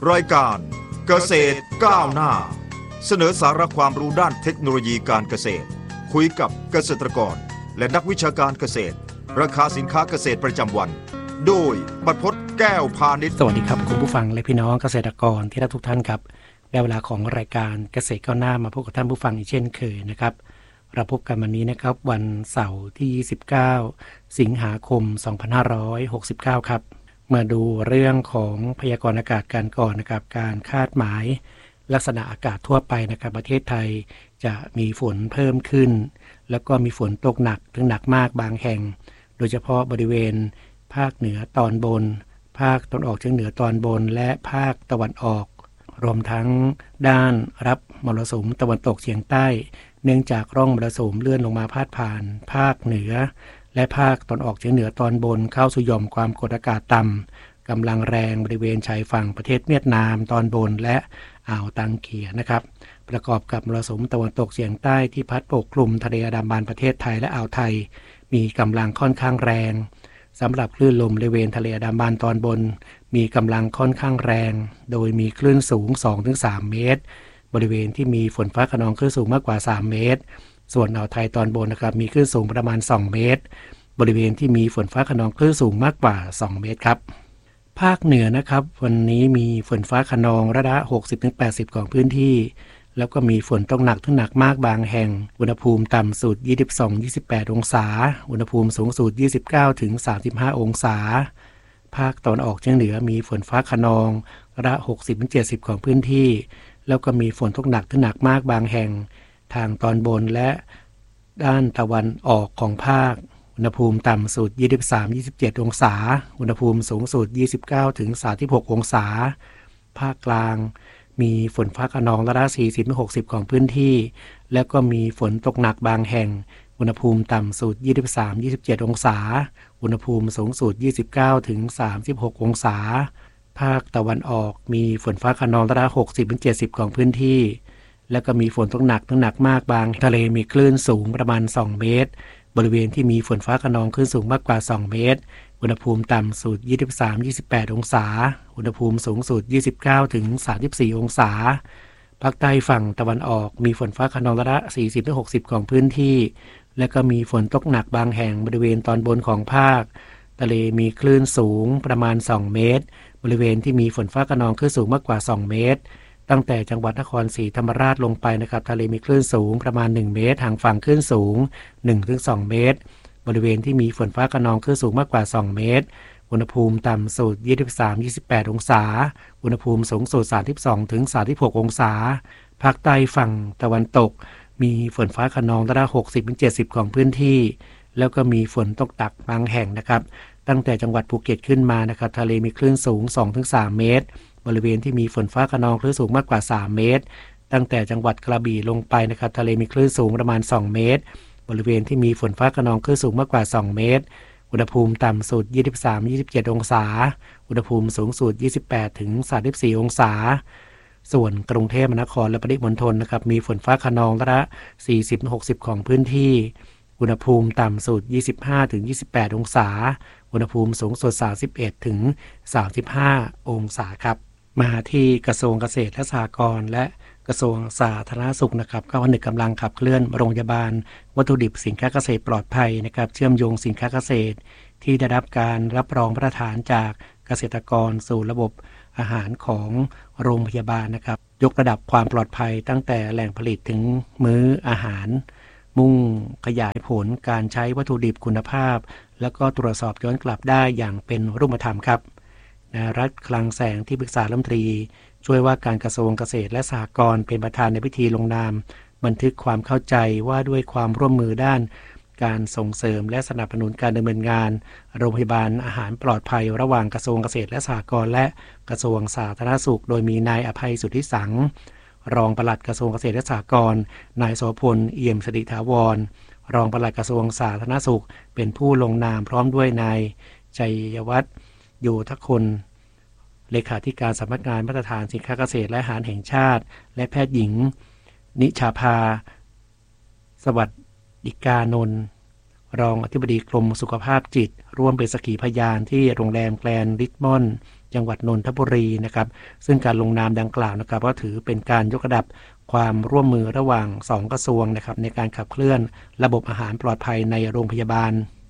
รายการเกษตรก้าวหน้าเสนอสาระความรู้ด้านเทคโนโลยีการเกษตรคุยกับเกษตรกรและนักวิชาการเกษตรราคาสินค้าเกษตรประจำวันโดยบรรพตแก้วพาณิชย์สวัสดีครับคุณผู้ฟังและพี่น้องเกษตรกรที่รักทุกท่านครับได้เวลาของรายการเกษตรก้าวหน้ามาพบกับท่านผู้ฟังอีกเช่นเคยนะครับเราพบกันวันนี้นะครับวันเสาร์ที่29สิงหาคม2569ครับมาดูเรื่องของพยากรณ์อากาศกันก่อนนะครับการคาดหมายลักษณะอากาศทั่วไปนะครับประเทศไทยจะมีฝนเพิ่มขึ้นแล้วก็มีฝนตกหนักถึงหนักมากบางแห่งโดยเฉพาะบริเวณภาคเหนือตอนบนภาคตะวันออกเฉียงเหนือตอนบนและภาคตะวันออกรวมทั้งด้านรับมรสุมตะวันตกเฉียงใต้เนื่องจากร่องมรสุมเลื่อนลงมาพาดผ่านภาคเหนือและภาคตะวันออกเฉียงเหนือตอนบนเข้าสู่หย่อมความกดอากาศต่ำกำลังแรงบริเวณชายฝั่งประเทศเวียดนามตอนบนและอ่าวตังเกียนะครับประกอบกับมรสุมตะวันตกเฉียงใต้ที่พัดปกคลุมทะเลอันดามันประเทศไทยและอ่าวไทยมีกำลังค่อนข้างแรงสำหรับคลื่นลมบริเวณทะเลอันดามันตอนบนมีกำลังค่อนข้างแรงโดยมีคลื่นสูง 2-3 เมตรบริเวณที่มีฝนฟ้าคะนองคลื่นสูงมากกว่า3เมตรส่วนอ่าวไทยตอนบนนะครับมีคลื่นสูงประมาณ2เมตรบริเวณที่มีฝนฟ้าคะนองคลื่นสูงมากกว่า2เมตรครับภาคเหนือนะครับวันนี้มีฝนฟ้าคะนองระดับ 60-80 ของพื้นที่แล้วก็มีฝนตกหนักถึงหนักมากบางแห่งอุณหภูมิต่ำสุด 22-28 องศาอุณหภูมิสูงสุด 29-35 องศาภาคตะวันออกเฉียงเหนือมีฝนฟ้าคะนองระดับ 60-70 ของพื้นที่แล้วก็มีฝนตกหนักถึงหนักมากบางแห่งทางตอนบนและด้านตะวันออกของภาคอุณหภูมิต่ำสุด 23-27 องศาอุณหภูมิสูงสุด 29-36 องศาภาคกลางมีฝนฟ้าคะนองระดับ 40-60 ของพื้นที่แล้วก็มีฝนตกหนักบางแห่งอุณหภูมิต่ำสุด 23-27 องศาอุณหภูมิสูงสุด 29-36 องศาภาคตะวันออกมีฝนฟ้าคะนองระดับ 60-70 ของพื้นที่แล้วก็มีฝนตกหนักถึงหนักมากบางทะเลมีคลื่นสูงประมาณ2เมตรบริเวณที่มีฝนฟ้าคะนองคลื่นสูงมากกว่า2เมตรอุณหภูมิต่ำสุด 23-28 องศาอุณหภูมิสูงสุด 29-34 องศาภาคใต้ฝั่งตะวันออกมีฝนฟ้าคะนองระดับ 40-60 ของพื้นที่และก็มีฝนตกหนักบางแห่งบริเวณตอนบนของภาคทะเลมีคลื่นสูงประมาณ2เมตรบริเวณที่มีฝนฟ้าคะนองคลื่นสูงมากกว่า2เมตรตั้งแต่จังหวัดนครศรีธรรมราชลงไปนะครับทะเลมีคลื่นสูงประมาณ1เมตรห่างฝั่งคลื่นสูง 1-2 เมตรบริเวณที่มีฝนฟ้าคะนองคลื่นสูงมากกว่า2เมตรอุณหภูมิต่ำสุด 23-28 องศาอุณหภูมิสูงสุด 32-36 องศาภาคใต้ฝั่งตะวันตกมีฝนฟ้าคะนองระดับ 60-70 ของพื้นที่แล้วก็มีฝนตกหนักบางแห่งนะครับตั้งแต่จังหวัดภูเก็ตขึ้นมานะครับทะเลมีคลื่นสูง 2-3 เมตรบริเวณที่มีฝนฟ้าคะนองคลื่นสูงมากกว่า3เมตรตั้งแต่จังหวัดกระบี่ลงไปนะครับทะเลมีคลื่นสูงประมาณ2เมตรบริเวณที่มีฝนฟ้าคะนองคลื่นสูงมากกว่า2เมตรอุณหภูมิต่ำสุด 23-27 องศาอุณหภูมิสูงสุด 28-34 องศาส่วนกรุงเทพมหานครและปริมณฑลนะครับมีฝนฟ้าคะนองระดับ 40-60 ของพื้นที่อุณหภูมิต่ำสุด 25-28 องศาอุณหภูมิสูงสุด 31-35 องศาครับมาที่กระทรวงเกษตรและสหกรณ์และกระทรวงสาธารณสุขนะครับก็ผนึกกำลังขับเคลื่อนโรงพยาบาลวัตถุดิบสินค้าเกษตรปลอดภัยนะครับเชื่อมโยงสินค้าเกษตรที่ได้รับการรับรองมาตรฐานจากเกษตรกรสู่ระบบอาหารของโรงพยาบาลนะครับยกระดับความปลอดภัยตั้งแต่แหล่งผลิตถึงมื้ออาหารมุ่งขยายผลการใช้วัตถุดิบคุณภาพแล้วก็ตรวจสอบย้อนกลับได้อย่างเป็นรูปธรรมครับนายรัฐคลังแสงที่ปรึกษารัฐมนตรีช่วยว่าการกระทรวงเกษตรและสหกรณ์เป็นประธานในพิธีลงนามบันทึกความเข้าใจว่าด้วยความร่วมมือด้านการส่งเสริมและสนับสนุนการดำเนินงานโรงพยาบาลอาหารปลอดภัยระหว่างกระทรวงเกษตรและสหกรณ์และกระทรวงสาธารณสุขโดยมีนายอภัยสุทธิสังรองปลัดกระทรวงเกษตรและสหกรณ์นายโสพลเอี่ยมสิริถาวรรองปลัดกระทรวงสาธารณสุขเป็นผู้ลงนามพร้อมด้วยนายชัยวัฒน์โยธคนเลขาธิการสำนักงานมาตรฐานสินค้าเกษตรและอาหารแห่งชาติและแพทย์หญิงนิชาภาสวัสดิกานนท์รองอธิบดีกรมสุขภาพจิตร่วมเป็นสักขีพยานที่โรงแรมแกรนด์ริชมอนด์จังหวัดนนทบุรีนะครับซึ่งการลงนามดังกล่าวนะครับก็ถือเป็นการยกระดับความร่วมมือระหว่าง2กระทรวงนะครับในการขับเคลื่อนระบบอาหารปลอดภัยในโรงพยาบาล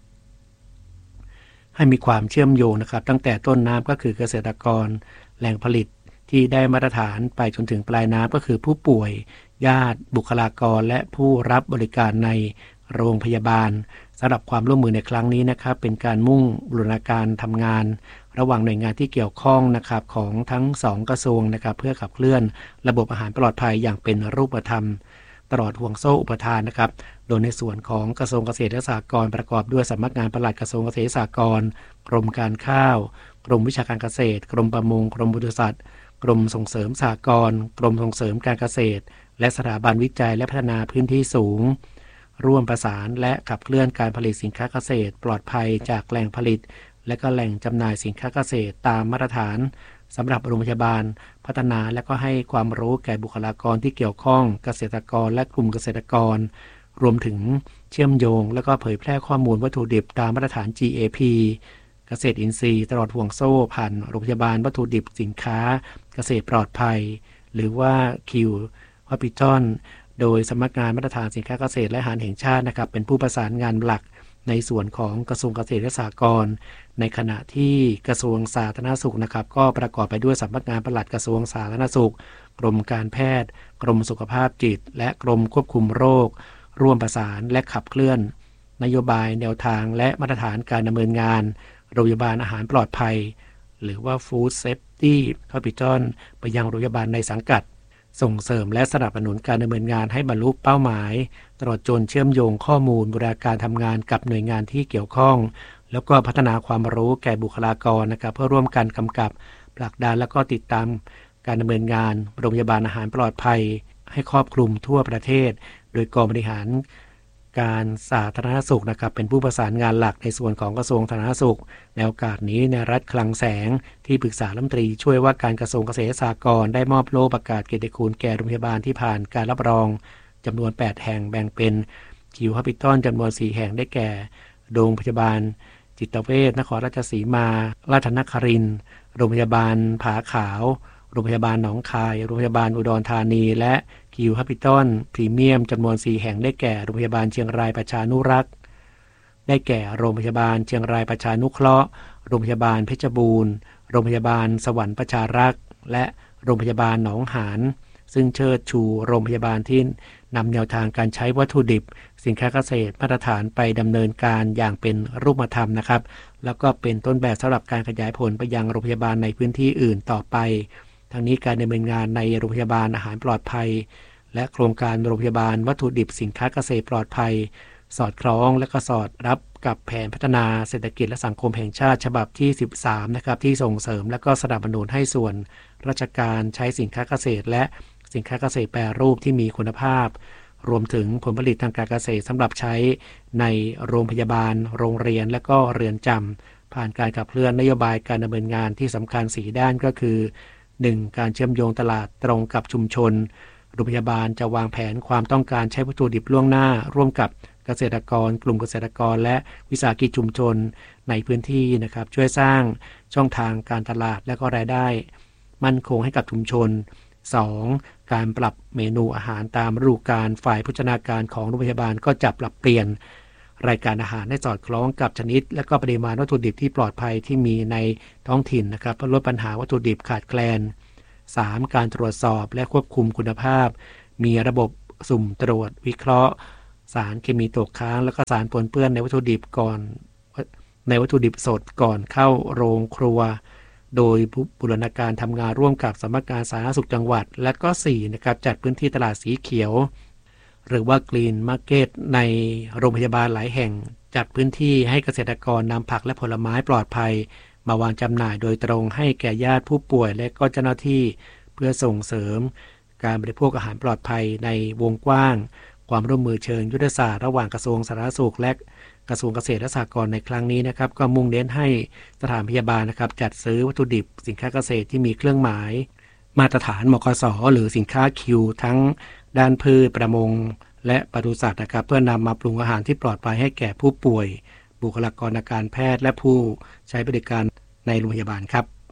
ให้มีความเชื่อมโยงนะครับตั้งแต่ต้นน้ำก็คือเกษตรกรแหล่งผลิตที่ได้มาตรฐานไปจนถึงปลายน้ำก็คือผู้ป่วยญาติบุคลากรและผู้รับบริการในโรงพยาบาลสำหรับความร่วมมือในครั้งนี้นะครับเป็นการมุ่งบูรณาการทำงานระหว่างหน่วยงานที่เกี่ยวข้องนะครับของทั้ง2กระทรวงนะครับเพื่อขับเคลื่อนระบบอาหารปลอดภัยอย่างเป็นรูปธรรมตลอดห่วงโซ่อุปทานนะครับโดยในส่วนของกระทรวงเกษตรและสหกรณ์ประกอบด้วยสำนักงานปลัดกระทรวงเกษตรและสหกรณ์กรมการข้าวกรมวิชาการเกษตรกรมประมงกรมปศุสัตว์กรมส่งเสริมสหกรณ์กรมส่งเสริมการเกษตรและสถาบันวิจัยและพัฒนาพื้นที่สูงร่วมประสานและขับเคลื่อนการผลิตสินค้าเกษตรปลอดภัยจากแหล่งผลิตและก็แหล่งจำหน่ายสินค้าเกษตรตามมาตรฐานสำหรับโรงพยาบาลพัฒนาและก็ให้ความรู้แก่บุคลากรที่เกี่ยวข้องเกษตรกรและกลุ่มเกษตรกรรวมถึงเชื่อมโยงและก็เผยแพร่ข้อมูลวัตถุดิบตามมาตรฐาน GAP เกษตรอินทรีย์ตลอดห่วงโซ่ผ่านโรงพยาบาลวัตถุดิบสินค้าเกษตรปลอดภัยหรือว่า QHospital โดยสำนักงานมาตรฐานสินค้าเกษตรและอาหารแห่งชาตินะครับเป็นผู้ประสานงานหลักในส่วนของกระทรวงเกษตรและสหกรณ์ในขณะที่กระทรวงสาธารณสุขนะครับก็ประกอบไปด้วยสำนักงานปลัดกระทรวงสาธารณสุขกรมการแพทย์กรมสุขภาพจิตและกรมควบคุมโรคร่วมประสานและขับเคลื่อนนโยบายแนวทางและมาตรฐานการดำเนินงานโรงพยาบาลอาหารปลอดภัยหรือว่า Food Safety Hospital ไปยังโรงพยาบาลในสังกัดส่งเสริมและสนับสนุนการดำเนินงานให้บรรลุเป้าหมายตลอดจนเชื่อมโยงข้อมูลบูรณาการทำงานกับหน่วยงานที่เกี่ยวข้องแล้วก็พัฒนาความรู้แก่บุคลากรนะครับเพื่อร่วมกันกำกับผลักดันแล้วก็ติดตามการดำเนินงานโรงพยาบาลอาหารปลอดภัยให้ครอบคลุมทั่วประเทศโดยกองบริหารการสาธารณสุขนะครับเป็นผู้ประสานงานหลักในส่วนของกระทรวงสาธารณสุขในโอกาสนี้นายรัฐคลังแสงที่ปรึกษารัฐมนตรีช่วยว่าการกระทรวงเกษตรและสหกรณ์ได้มอบโล่ประกาศเกียรติคุณแก่โรงพยาบาลที่ผ่านการรับรองจำนวน8แห่งแบ่งเป็นQHospitalจำนวน4แห่งได้แก่โรงพยาบาลจิตเวชนครราชสีมาราชนครินทร์โรงพยาบาลผาขาวโรงพยาบาลหนองคายโรงพยาบาลอุดรธานีและQHospitalพรีเมียมจำนวน4แห่งได้แก่โรงพยาบาลเชียงรายประชานุรักษ์ได้แก่โรงพยาบาลเชียงรายประชานุเคราะห์โรงพยาบาลเพชรบูรณ์โรงพยาบาลสวรรค์ประชารักษ์และโรงพยาบาลหนองหานซึ่งเชิดชูโรงพยาบาลที่นำแนวทางการใช้วัตถุดิบสินค้าเกษตรมาตรฐานไปดำเนินการอย่างเป็นรูปธรรมนะครับแล้วก็เป็นต้นแบบสำหรับการขยายผลไปยังโรงพยาบาลในพื้นที่อื่นต่อไปทั้งนี้การดำเนินงานในโรงพยาบาลอาหารปลอดภัยและโครงการโรงพยาบาลวัตถุดิบสินค้าเกษตรปลอดภัยสอดคล้องและก็สอดรับกับแผนพัฒนาเศรษฐกิจและสังคมแห่งชาติฉบับที่13นะครับที่ส่งเสริมและก็สนับสนุนให้ส่วนราชการใช้สินค้าเกษตรและสินค้าเกษตรแปรรูปที่มีคุณภาพรวมถึงผลผลิตทางการเกษตรสำหรับใช้ในโรงพยาบาลโรงเรียนและก็เรือนจำผ่านการขับเคลื่อนนโยบายการดำเนินงานที่สำคัญ4ด้านก็คือ 1. การเชื่อมโยงตลาดตรงกับชุมชนโรงพยาบาลจะวางแผนความต้องการใช้วัตถุดิบล่วงหน้าร่วมกับเกษตรกรกลุ่มเกษตรกรและวิสาหกิจชุมชนในพื้นที่นะครับช่วยสร้างช่องทางการตลาดและก็รายได้มั่นคงให้กับชุมชน 2. การปรับเมนูอาหารตามฤดูกาลฝ่ายโภชนาการของโรงพยาบาลก็จะปรับเปลี่ยนรายการอาหารให้สอดคล้องกับชนิดและก็ปริมาณวัตถุดิบที่ปลอดภัยที่มีในท้องถิ่นนะครับเพื่อลดปัญหาวัตถุดิบขาดแคลน 3. การตรวจสอบและควบคุมคุณภาพมีระบบสุ่มตรวจวิเคราะห์สารเคมีตกค้างและก็สารปนเปื้อนในวัตถุดิบสดก่อนเข้าโรงครัวโดยบูรณาการทำงานร่วมกับสำนักงานสาธารณสุขจังหวัดและก็4นะครับจัดพื้นที่ตลาดสีเขียวหรือว่า Green Market ในโรงพยาบาลหลายแห่งจัดพื้นที่ให้เกษตรกรนำผักและผลไม้ปลอดภัยมาวางจำหน่ายโดยตรงให้แก่ญาติผู้ป่วยและก็เจ้าหน้าที่เพื่อส่งเสริมการบริโภคอาหารปลอดภัยในวงกว้างความร่วมมือเชิงยุทธศาสตร์ระหว่างกระทรวงสาธารณสุขและกระทรวงเกษตรและสหกรณ์ในครั้งนี้นะครับก็มุ่งเน้นให้สถานพยาบาลนะครับจัดซื้อวัตถุดิบสินค้าเกษตรที่มีเครื่องหมายมาตรฐานมกส.หรือสินค้าคิวทั้งด้านพืชประมงและปศุสัตว์นะครับเพื่อนำมาปรุงอาหารที่ปลอดภัยให้แก่ผู้ป่วยบุคลากรทางการแพทย์และผู้ใช้บริการในโรงพยาบาลครับ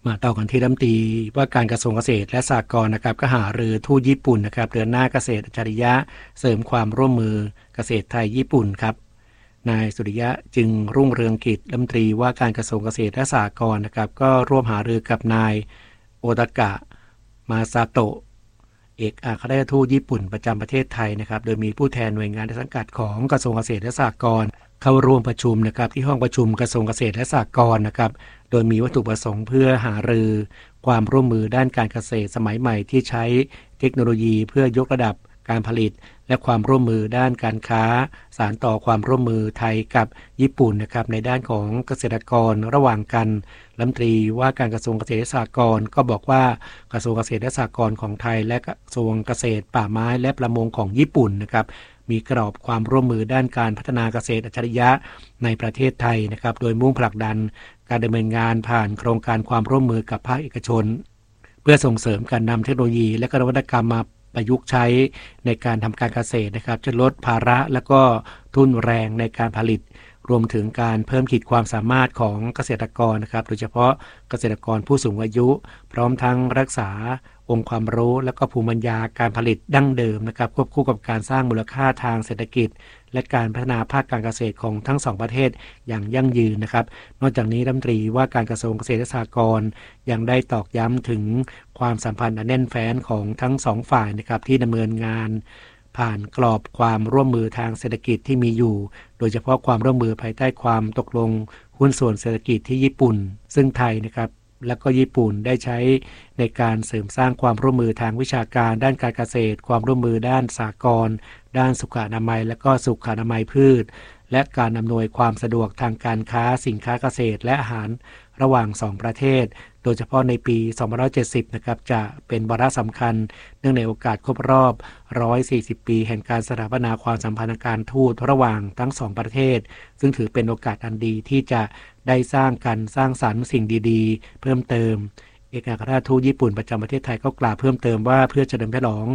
มาต่อกันที่รัฐมนตรีว่าการกระทรวงเกษตรและสหกรณ์นะครับก็หารือทูตญี่ปุ่นนะครับเดือนหน้าเกษตรอัจฉริยะเสริมความร่วมมือเกษตรไทยญี่ปุ่นครับนายสุริยะจึงรุ่งเรืองกิจรัฐมนตรีว่าการกระทรวงเกษตรและสหกรณ์นะครับก็ร่วมหารือกับนายโอตากะมาซาโตะเอกอัครราชทูตญี่ปุ่นประจำประเทศไทยนะครับโดยมีผู้แทนหน่วยงานในสังกัดของกระทรวงเกษตรและสหกรณ์เข้าร่วมประชุมนะครับที่ห้องประชุมกระทรวงเกษตรและสหกรณ์นะครับโดยมีวัตถุประสงค์เพื่อหารือความร่วมมือด้านการเกษตรสมัยใหม่ที่ใช้เทคโนโลยีเพื่อยกระดับการผลิตและความร่วมมือด้านการค้าสานต่อความร่วมมือไทยกับญี่ปุ่นนะครับในด้านของเกษตรกรระหว่างกันรัฐมนตรีว่าการกระทรวงเกษตรและสหกรณ์ก็บอกว่ากระทรวงเกษตรและสหกรณ์ของไทยและกระทรวงเกษตรป่าไม้และประมงของญี่ปุ่นนะครับมีกรอบความร่วมมือด้านการพัฒนาเกษตรอัจฉริยะในประเทศไทยนะครับโดยมุ่งผลักดันการดำเนินงานผ่านโครงการความร่วมมือกับภาคเอกชนเพื่อส่งเสริมการนำเทคโนโลยีและนวัตกรรมมาประยุกต์ใช้ในการทำการเกษตรนะครับจะลดภาระและก็ทุนแรงในการผลิตรวมถึงการเพิ่มขีดความสามารถของเกษตรกรนะครับโดยเฉพาะเกษตรกรผู้สูงอายุพร้อมทั้งรักษาองค์ความรู้และก็ภูมิปัญญาการผลิตดั้งเดิมนะครับควบคู่กับการสร้างมูลค่าทางเศรษฐกิจและการพัฒนาภาคการเกษตรของทั้งสองประเทศอย่างยั่งยืนนะครับนอกจากนี้รัฐมนตรีว่าการกระทรวงเกษตรและสหกรณ์ยังได้ตอกย้ำถึงความสัมพันธ์อันแน่นแฟ้นของทั้งสองฝ่ายนะครับที่ดำเนินงานผ่านกรอบความร่วมมือทางเศรษฐกิจที่มีอยู่โดยเฉพาะความร่วมมือภายใต้ความตกลงหุ้นส่วนเศรษฐกิจที่ญี่ปุ่นซึ่งไทยนะครับและก็ญี่ปุ่นได้ใช้ในการเสริมสร้างความร่วมมือทางวิชาการด้านการเกษตรความร่วมมือด้านสหกรณ์ด้านสุขอนามัยและก็สุขอนามัยพืชและการอำนวยความสะดวกทางการค้าสินค้าเกษตรและอาหารระหว่าง2ประเทศโดยเฉพาะในปี2570นะครับจะเป็นวาระสำคัญเนื่องในโอกาสครบรอบ140ปีแห่งการสถาปนาความสัมพันธ์ทางการทูตระหว่างทั้ง2ประเทศซึ่งถือเป็นโอกาสอันดีที่จะได้สร้างสรรค์สิ่งดีๆเพิ่มเติมเอกอัครราชทูตญี่ปุ่นประจำประเทศไทยก็กล่าวเพิ่มเติมว่าเพื่อเฉลิมฉลอง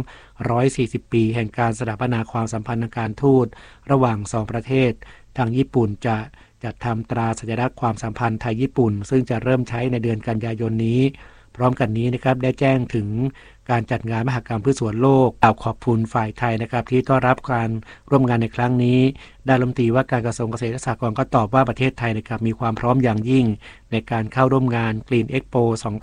140ปีแห่งการสถาปนาความสัมพันธ์ทางการทูตระหว่าง2ประเทศทางญี่ปุ่นจะจัดทำตราสัญลักษณ์ความสัมพันธ์ไทยญี่ปุ่นซึ่งจะเริ่มใช้ในเดือนกันยายนนี้พร้อมกันนี้นะครับได้แจ้งถึงการจัดงานมหกรรมพืชสวนโลกกล่าวขอบคุณฝ่ายไทยนะครับที่ต้อนรับการร่วมงานในครั้งนี้ด้านรัฐมนตรีว่าการกระทรวงเกษตรและสหกรณ์ก็ตอบว่าประเทศไทยนะครับมีความพร้อมอย่างยิ่งในการเข้าร่วมงาน Green Expo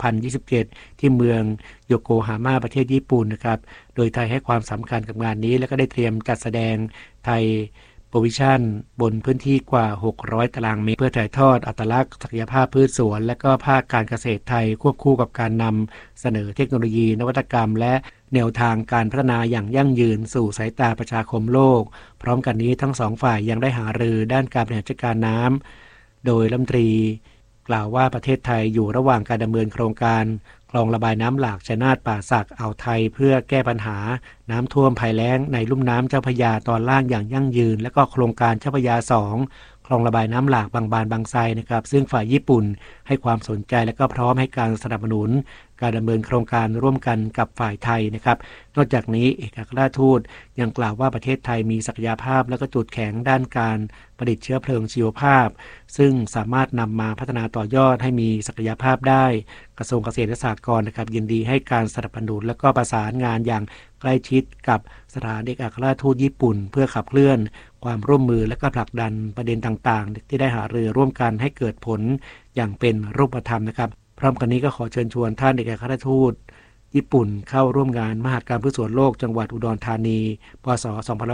2027 ที่เมืองโยโกฮาม่าประเทศญี่ปุ่นนะครับโดยไทยให้ความสำคัญกับงานนี้และก็ได้เตรียมจัดแสดงไทยโปรวิชั่นบนพื้นที่กว่า600ตารางเมตรเพื่อถ่ายทอดอัตลักษณ์ศักยภาพพืชสวนและก็ภาคการเกษตรไทยควบคู่กับการนำเสนอเทคโนโลยีนวัตกรรมและแนวทางการพัฒนาอย่างยั่งยืนสู่สายตาประชาคมโลกพร้อมกันนี้ทั้งสองฝ่ายยังได้หารือด้านการบริหารจัดการน้ำโดยรัฐมนตรีกล่าวว่าประเทศไทยอยู่ระหว่างการดำเนินโครงการคลองระบายน้ำหลากชัยนาทป่าสักอ่าวไทยเพื่อแก้ปัญหาน้ำท่วมภัยแล้งในลุ่มน้ำเจ้าพระยาตอนล่างอย่างยั่งยืนและก็โครงการเจ้าพระยา2คลองระบายน้ำหลากบางบานบางไทรนะครับซึ่งฝ่ายญี่ปุ่นให้ความสนใจและก็พร้อมให้การสนับสนุนการดำเนินโครงการร่วมกันกับฝ่ายไทยนะครับนอกจากนี้เอกอัครราชทูตยังกล่าวว่าประเทศไทยมีศักยภาพและก็จุดแข็งด้านการผลิตเชื้อเพลิงชีวภาพซึ่งสามารถนำมาพัฒนาต่อยอดให้มีศักยภาพได้กระทรวงเกษตรและสหกรณ์นะครับยินดีให้การสนับสนุนและก็ประสานงานอย่างใกล้ชิดกับสถานเอกอัครราชทูตญี่ปุ่นเพื่อขับเคลื่อนความร่วมมือและก็ผลักดันประเด็นต่างๆที่ได้หารือร่วมกันให้เกิดผลอย่างเป็นรูปธรรมนะครับพร้อมกันนี้ก็ขอเชิญชวนท่านเอกอัครราชทูตญี่ปุ่นเข้าร่วมงานมหกรรมพืชสวนโลกจังหวัดอุดรธานีพ.ศ.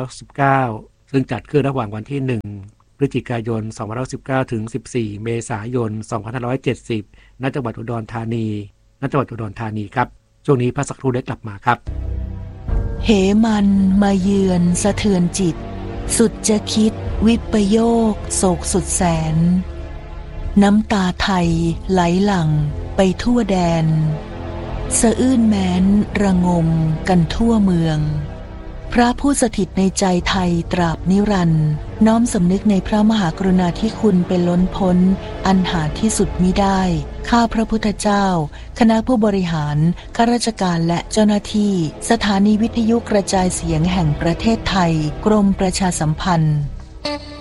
2519ซึ่งจัดขึ้นระหว่างวันที่1พฤศจิกายน2519ถึง14เมษายน2570ณจังหวัดอุดรธานีครับช่วงนี้พักสักครู่ได้กลับมาครับเหมันมาเยือนสะเทือนจิตสุดจะคิดวิปโยคโศกสุดแสนน้ำตาไทยไหลหลั่งไปทั่วแดนสะอื้นแม้นระงมกันทั่วเมืองพระผู้สถิตในใจไทยตราบนิรันดร์น้อมสำนึกในพระมหากรุณาธิคุณเป็นล้นพ้นอันหาที่สุดมิได้ข้าพระพุทธเจ้าคณะผู้บริหารข้าราชการและเจ้าหน้าที่สถานีวิทยุกระจายเสียงแห่งประเทศไทยกรมประชาสัมพันธ์